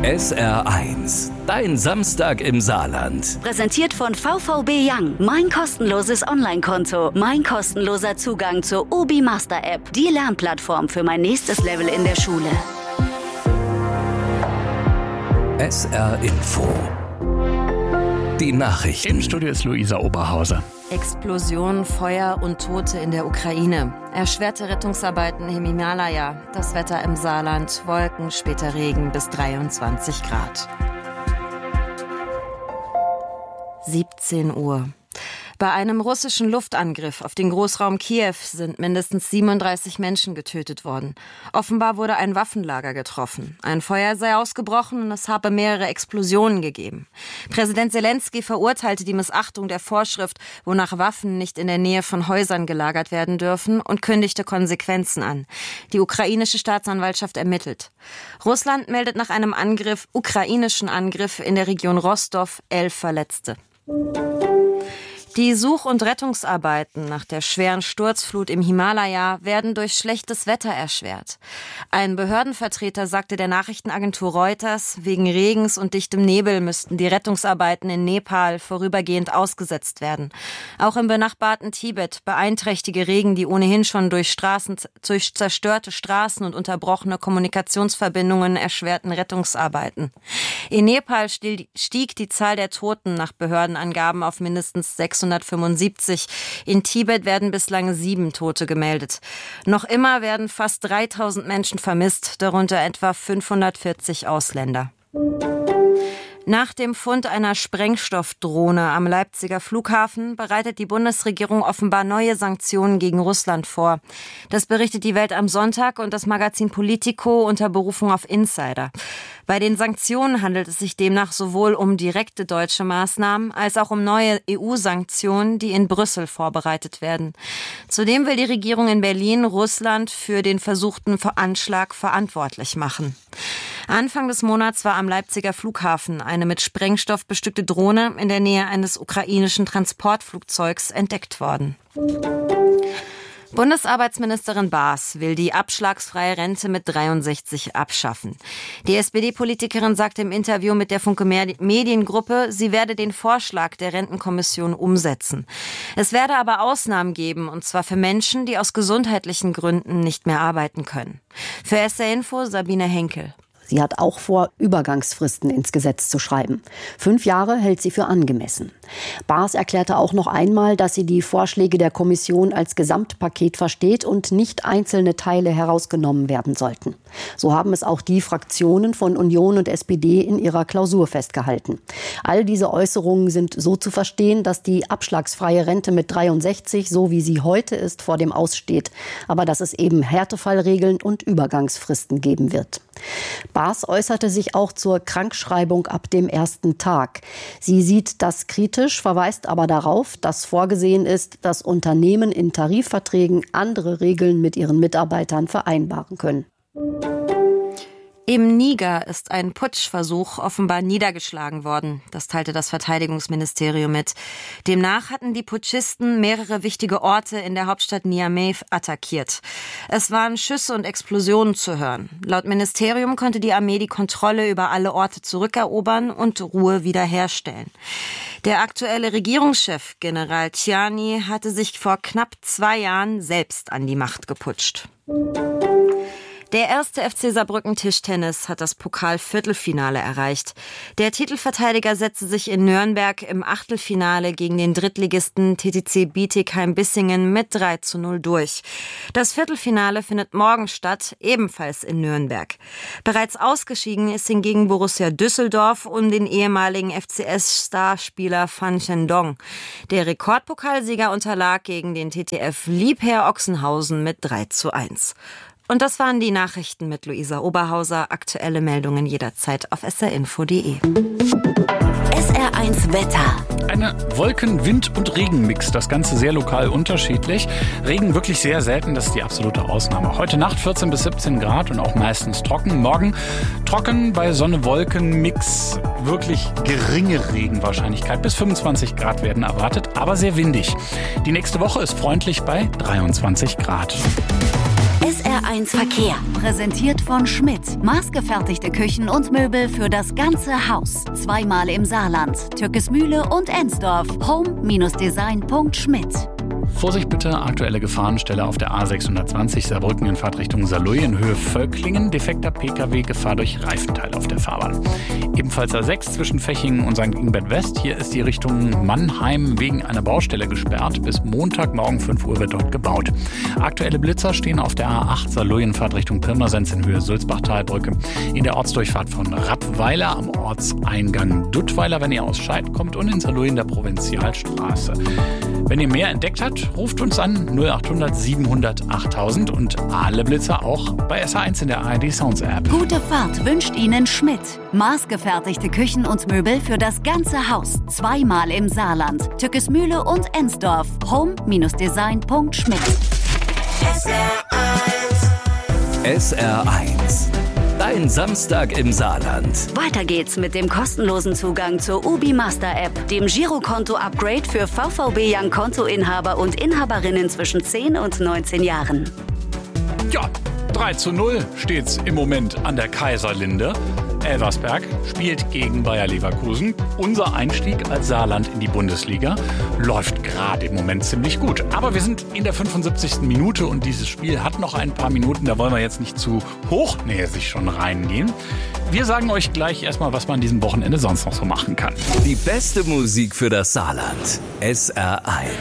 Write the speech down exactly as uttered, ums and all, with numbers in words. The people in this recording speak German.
S R eins, dein Samstag im Saarland. Präsentiert von V V B Young. Mein kostenloses Online-Konto. Mein kostenloser Zugang zur Obi Master App. Die Lernplattform für mein nächstes Level in der Schule. S R Info. Die Nachrichten. Im Studio ist Luisa Oberhauser. Explosion, Feuer und Tote in der Ukraine. Erschwerte Rettungsarbeiten im Himalaya. Das Wetter im Saarland. Wolken, später Regen bis dreiundzwanzig Grad. siebzehn Uhr. Bei einem russischen Luftangriff auf den Großraum Kiew sind mindestens siebenunddreißig Menschen getötet worden. Offenbar wurde ein Waffenlager getroffen. Ein Feuer sei ausgebrochen und es habe mehrere Explosionen gegeben. Präsident Selenskyj verurteilte die Missachtung der Vorschrift, wonach Waffen nicht in der Nähe von Häusern gelagert werden dürfen, und kündigte Konsequenzen an. Die ukrainische Staatsanwaltschaft ermittelt. Russland meldet nach einem Angriff, ukrainischen Angriff in der Region Rostov, elf Verletzte. Die Such- und Rettungsarbeiten nach der schweren Sturzflut im Himalaya werden durch schlechtes Wetter erschwert. Ein Behördenvertreter sagte der Nachrichtenagentur Reuters, wegen Regens und dichtem Nebel müssten die Rettungsarbeiten in Nepal vorübergehend ausgesetzt werden. Auch im benachbarten Tibet beeinträchtige Regen die ohnehin schon durch Straßen, durch zerstörte Straßen und unterbrochene Kommunikationsverbindungen erschwerten Rettungsarbeiten. In Nepal stieg die Zahl der Toten nach Behördenangaben auf mindestens sechshundertfünfundsiebzig. In Tibet werden bislang sieben Tote gemeldet. Noch immer werden fast dreitausend Menschen vermisst, darunter etwa fünfhundertvierzig Ausländer. Nach dem Fund einer Sprengstoffdrohne am Leipziger Flughafen bereitet die Bundesregierung offenbar neue Sanktionen gegen Russland vor. Das berichtet die Welt am Sonntag und das Magazin Politico unter Berufung auf Insider. Bei den Sanktionen handelt es sich demnach sowohl um direkte deutsche Maßnahmen als auch um neue E U-Sanktionen, die in Brüssel vorbereitet werden. Zudem will die Regierung in Berlin Russland für den versuchten Anschlag verantwortlich machen. Anfang des Monats war am Leipziger Flughafen eine mit Sprengstoff bestückte Drohne in der Nähe eines ukrainischen Transportflugzeugs entdeckt worden. Bundesarbeitsministerin Baas will die abschlagsfreie Rente mit dreiundsechzig abschaffen. Die S P D-Politikerin sagte im Interview mit der Funke Mediengruppe, sie werde den Vorschlag der Rentenkommission umsetzen. Es werde aber Ausnahmen geben, und zwar für Menschen, die aus gesundheitlichen Gründen nicht mehr arbeiten können. Für S R Info Sabine Henkel. Sie hat auch vor, Übergangsfristen ins Gesetz zu schreiben. Fünf Jahre hält sie für angemessen. Baas erklärte auch noch einmal, dass sie die Vorschläge der Kommission als Gesamtpaket versteht und nicht einzelne Teile herausgenommen werden sollten. So haben es auch die Fraktionen von Union und S P D in ihrer Klausur festgehalten. All diese Äußerungen sind so zu verstehen, dass die abschlagsfreie Rente mit dreiundsechzig, so wie sie heute ist, vor dem Aus steht. Aber dass es eben Härtefallregeln und Übergangsfristen geben wird. Baas äußerte sich auch zur Krankschreibung ab dem ersten Tag. Sie sieht das kritisch, verweist aber darauf, dass vorgesehen ist, dass Unternehmen in Tarifverträgen andere Regeln mit ihren Mitarbeitern vereinbaren können. Im Niger ist ein Putschversuch offenbar niedergeschlagen worden. Das teilte das Verteidigungsministerium mit. Demnach hatten die Putschisten mehrere wichtige Orte in der Hauptstadt Niamey attackiert. Es waren Schüsse und Explosionen zu hören. Laut Ministerium konnte die Armee die Kontrolle über alle Orte zurückerobern und Ruhe wiederherstellen. Der aktuelle Regierungschef, General Tchiani, hatte sich vor knapp zwei Jahren selbst an die Macht geputscht. Der erste F C Saarbrücken Tischtennis hat das Pokal-Viertelfinale erreicht. Der Titelverteidiger setzte sich in Nürnberg im Achtelfinale gegen den Drittligisten T T C Bietigheim-Bissingen mit drei zu null durch. Das Viertelfinale findet morgen statt, ebenfalls in Nürnberg. Bereits ausgeschieden ist hingegen Borussia Düsseldorf um den ehemaligen F C S-Starspieler Fan Shendong. Der Rekordpokalsieger unterlag gegen den T T F Liebherr Ochsenhausen mit drei zu eins. Und das waren die Nachrichten mit Luisa Oberhauser. Aktuelle Meldungen jederzeit auf s r info punkt d e. S R eins Wetter. Eine Wolken-, Wind- und Regenmix. Das Ganze sehr lokal unterschiedlich. Regen wirklich sehr selten, das ist die absolute Ausnahme. Heute Nacht vierzehn bis siebzehn Grad und auch meistens trocken. Morgen trocken bei Sonne-Wolken-Mix. Wirklich geringe Regenwahrscheinlichkeit. Bis fünfundzwanzig Grad werden erwartet, aber sehr windig. Die nächste Woche ist freundlich bei dreiundzwanzig Grad. S R eins Verkehr, präsentiert von Schmidt. Maßgefertigte Küchen und Möbel für das ganze Haus. Zweimal im Saarland, Türkesmühle und Ensdorf. home Design punkt schmidt. Vorsicht bitte, aktuelle Gefahrenstelle auf der A sechshundertzwanzig Saarbrücken in Fahrtrichtung Saarlouis in Höhe Völklingen. Defekter P K W, Gefahr durch Reifenteil auf der Fahrbahn. Ebenfalls A sechs zwischen Fechingen und Sankt Ingbert West. Hier ist die Richtung Mannheim wegen einer Baustelle gesperrt. Bis Montagmorgen fünf Uhr wird dort gebaut. Aktuelle Blitzer stehen auf der A acht Saarlouis in Fahrtrichtung Pirmasens in Höhe Sulzbachtalbrücke. In der Ortsdurchfahrt von Rappweiler am Ortseingang Duttweiler, wenn ihr aus Scheid kommt, und in Saarlouis in der Provinzialstraße. Wenn ihr mehr entdeckt habt, ruft uns an null achthundert siebenhundert achttausend und alle Blitzer auch bei S R eins in der A R D Sounds App. Gute Fahrt wünscht Ihnen Schmidt. Maßgefertigte Küchen und Möbel für das ganze Haus. Zweimal im Saarland, Türkesmühle und Ensdorf. home Design punkt schmidt. S R eins. Dein Samstag im Saarland. Weiter geht's mit dem kostenlosen Zugang zur Ubi Master App, dem Girokonto-Upgrade für VfB Young Kontoinhaber und Inhaberinnen zwischen zehn und neunzehn Jahren. Ja, drei zu null steht's im Moment an der Kaiserlinde. Elversberg spielt gegen Bayer Leverkusen. Unser Einstieg als Saarland in die Bundesliga läuft gerade im Moment ziemlich gut. Aber wir sind in der fünfundsiebzigsten Minute und dieses Spiel hat noch ein paar Minuten. Da wollen wir jetzt nicht zu hochnäsig schon reingehen. Wir sagen euch gleich erstmal, was man an diesem Wochenende sonst noch so machen kann. Die beste Musik für das Saarland. S R eins.